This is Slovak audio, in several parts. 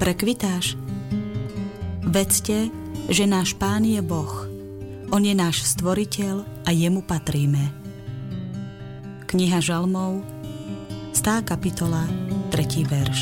Prekvitáš? Vedzte, že náš Pán je Boh. On je náš stvoriteľ a jemu patríme. Kniha Žalmov, 100. kapitola, 3. verš.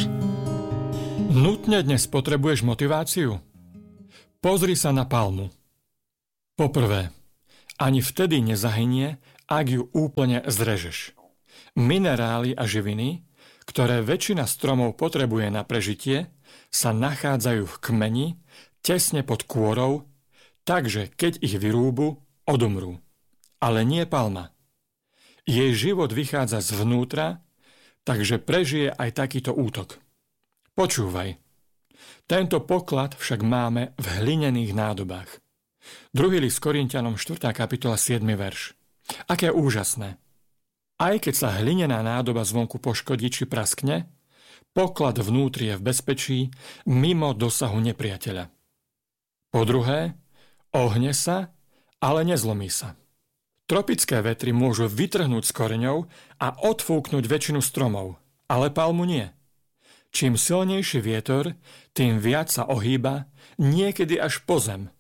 Nutne dnes potrebuješ motiváciu? Pozri sa na palmu. Poprvé, ani vtedy nezahynie, ak ju úplne zrežeš. Minerály a živiny, ktoré väčšina stromov potrebuje na prežitie, sa nachádzajú v kmeni, tesne pod kôrou, takže keď ich vyrúbu, odumrú. Ale nie palma. Jej život vychádza zvnútra, takže prežije aj takýto útok. Počúvaj. Tento poklad však máme v hlinených nádobách. 2. list Korinťanom 4. kapitola 7. verš. Aké úžasné. Aj keď sa hlinená nádoba zvonku poškodí či praskne, poklad vnútri je v bezpečí, mimo dosahu nepriateľa. Po druhé, ohne sa, ale nezlomí sa. Tropické vetry môžu vytrhnúť z koreňov a odfúknuť väčšinu stromov, ale palmu nie. Čím silnejší vietor, tým viac sa ohýba, niekedy až po zem.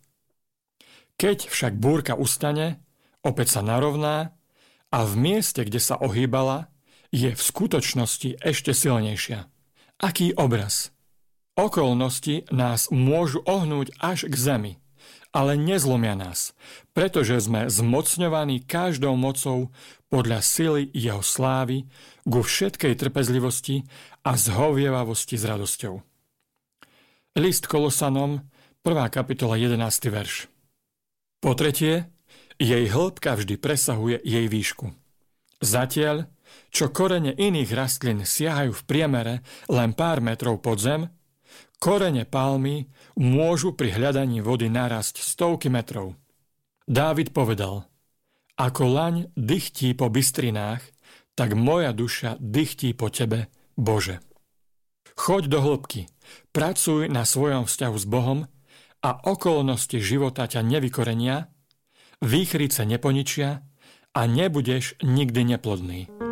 Keď však búrka ustane, opäť sa narovná a v mieste, kde sa ohýbala, je v skutočnosti ešte silnejšia. Aký obraz? Okolnosti nás môžu ohnúť až k zemi, ale nezlomia nás, pretože sme zmocňovaní každou mocou podľa sily jeho slávy ku všetkej trpezlivosti a zhovievavosti s radosťou. List Kolosanom, 1. kapitola 11. verš. Po tretie, jej hĺbka vždy presahuje jej výšku. Zatiaľ, čo korene iných rastlín siahajú v priemere len pár metrov pod zem, korene palmy môžu pri hľadaní vody narásť stovky metrov. Dávid povedal: Ako laň dychtí po bystrinách, tak moja duša dychtí po tebe, Bože. Choď do hĺbky, pracuj na svojom vzťahu s Bohom a okolnosti života ťa nevykorenia, výchrice neponičia a nebudeš nikdy neplodný.